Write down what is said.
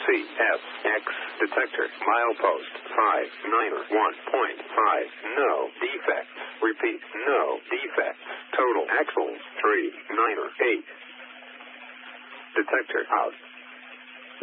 CFX detector. Milepost 591.5. No defects. Repeat, no defects. Total axles 398. Detector out.